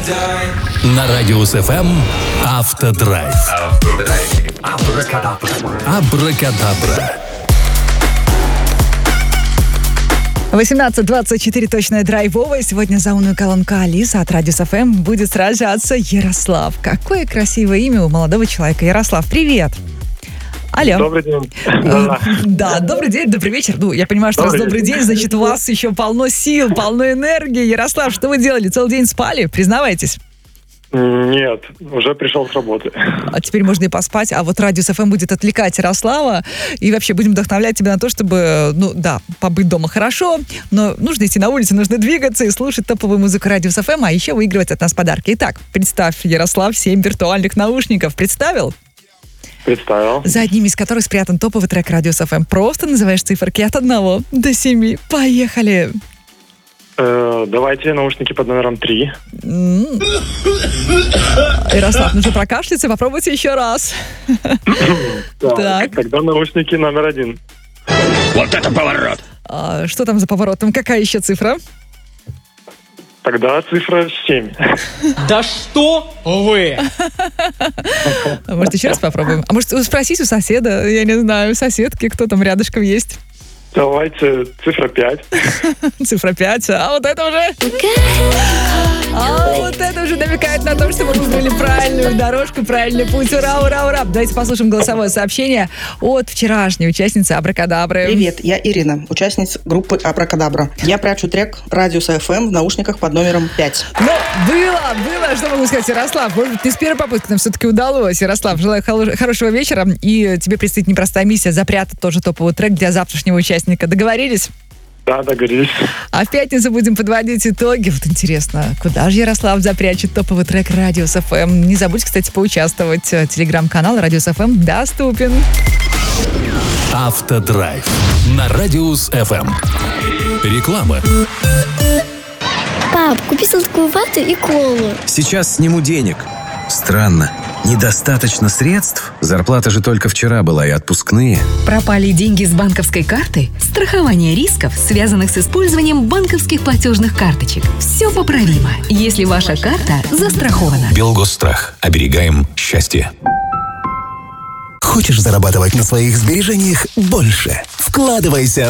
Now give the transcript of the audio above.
На Радиус ФМ Автодрайв. Абракадабра. 18:24, точная драйвовая. Сегодня за умную колонку Алиса от Радиус ФМ будет сражаться Ярослав. Какое красивое имя у молодого человека. Ярослав, привет. Алло. Добрый день. Да, добрый день, добрый вечер. Ну, я понимаю, что у вас добрый день, значит, у вас еще полно сил, полно энергии. Ярослав, что вы делали? Целый день спали? Признавайтесь. Нет, уже пришел с работы. А теперь можно и поспать. А вот Радиус ФМ будет отвлекать Ярослава. И вообще будем вдохновлять тебя на то, чтобы, побыть дома хорошо. Но нужно идти на улицу, нужно двигаться и слушать топовую музыку Радиус ФМ, а еще выигрывать от нас подарки. Итак, представь, Ярослав, 7 виртуальных наушников. Представил? Представил. За одним из которых спрятан топовый трек Радиус ФМ. Просто называешь циферки от 1 до 7. Поехали! Давайте наушники под номером 3. Ярослав, нужно прокашляться, попробуйте еще раз. Так. Тогда наушники номер 1. Вот это поворот! Что там за поворотом? Какая еще цифра? Тогда цифра 7. Да что вы? Может, еще раз попробуем? А может, спросить у соседа, я не знаю, соседки, кто там рядышком есть? Давайте цифра 5. Цифра 5. А вот это уже намекает на то, что мы выбрали правильную дорожку, правильный путь. Ура, ура, ура. Давайте послушаем голосовое сообщение от вчерашней участницы Абракадабры. Привет, я Ирина, участница группы Абракадабра. Я прячу трек Радиуса ФМ в наушниках под номером 5. Было, что могу сказать, Ярослав. Может быть, ты с первой попытки нам все-таки удалось. Ярослав, желаю хорошего вечера. И тебе предстоит непростая миссия запрятать тоже топовый трек для завтрашнего участника. Договорились? Да, договорились. А в пятницу будем подводить итоги. Вот интересно, куда же Ярослав запрячет топовый трек Радиус ФМ? Не забудь, кстати, поучаствовать. Телеграм-канал Радиус ФМ доступен. Автодрайв на Радиус ФМ. Реклама. Пап, купи сладкую вату и колу. Сейчас сниму денег. Странно. Недостаточно средств? Зарплата же только вчера была и отпускные. Пропали деньги с банковской карты? Страхование рисков, связанных с использованием банковских платежных карточек. Все поправимо, если ваша карта застрахована. Белгосстрах. Оберегаем счастье. Хочешь зарабатывать на своих сбережениях больше? Вкладывайся